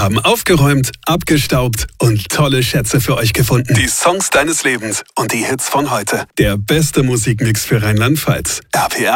haben aufgeräumt, abgestaubt und tolle Schätze für euch gefunden. Die Songs deines Lebens und die Hits von heute. Der beste Musikmix für Rheinland-Pfalz. RPR